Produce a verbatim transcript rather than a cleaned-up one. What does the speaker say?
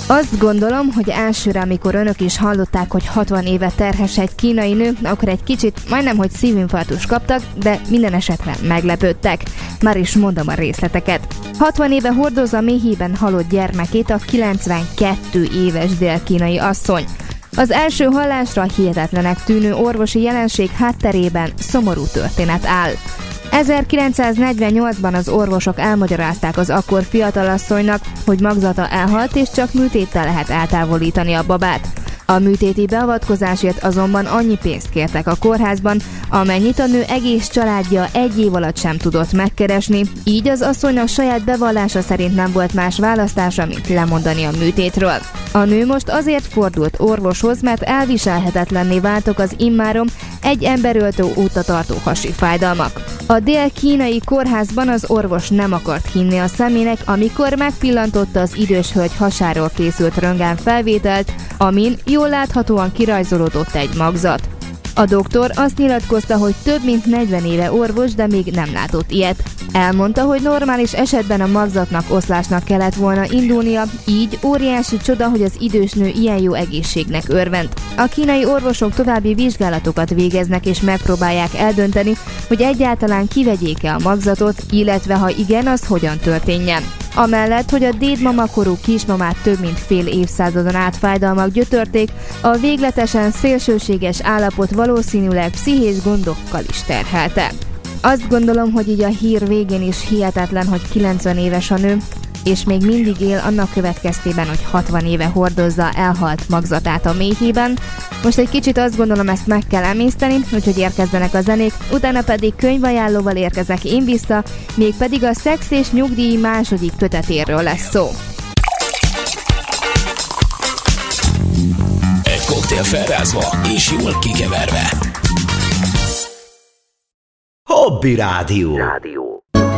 Azt gondolom, hogy elsőre, amikor önök is hallották, hogy hatvan éve terhes egy kínai nő, akkor egy kicsit majdnem, hogy szívinfarktus kaptak, de minden esetre meglepődtek. Már is mondom a részleteket. hatvan éve hordozza méhében halott gyermekét a kilencvenkettő éves dél-kínai asszony. Az első hallásra hihetetlenek tűnő orvosi jelenség hátterében szomorú történet áll. ezerkilencszáznegyvennyolcban az orvosok elmagyarázták az akkor fiatalasszonynak, hogy magzata elhalt és csak műtéttel lehet eltávolítani a babát. A műtéti beavatkozásért azonban annyi pénzt kértek a kórházban, amennyit a nő egész családja egy év alatt sem tudott megkeresni, így az asszonynak saját bevallása szerint nem volt más választása, mint lemondani a műtétről. A nő most azért fordult orvoshoz, mert elviselhetetlenné váltak az immáron egy emberöltő óta tartó hasi fájdalmak. A dél-kínai kórházban az orvos nem akart hinni a szemének, amikor megpillantotta az idős hölgy hasáról készült röntgen felvételt, amin jól láthatóan kirajzolódott egy magzat. A doktor azt nyilatkozta, hogy több mint negyven éve orvos, de még nem látott ilyet. Elmondta, hogy normális esetben a magzatnak oszlásnak kellett volna indulnia, így óriási csoda, hogy az idős nő ilyen jó egészségnek örvend. A kínai orvosok további vizsgálatokat végeznek és megpróbálják eldönteni, hogy egyáltalán kivegyék-e a magzatot, illetve ha igen, az hogyan történjen. Amellett, hogy a dédmamakorú kismamát több mint fél évszázadon át fájdalmak gyötörték, a végletesen szélsőséges állapot valószínűleg pszichés gondokkal is terhelte. Azt gondolom, hogy így a hír végén is hihetetlen, hogy kilencven éves a nő, és még mindig él annak következtében, hogy hatvan éve hordozza elhalt magzatát a méhében. Most egy kicsit azt gondolom, ezt meg kell emészteni, úgyhogy érkezzenek a zenék, utána pedig könyvajánlóval érkezek én vissza, mégpedig a Szex és nyugdíj második kötetéről lesz szó. Egy koktél felrázva és jól kikeverve. Hobby Rádió. Rádió.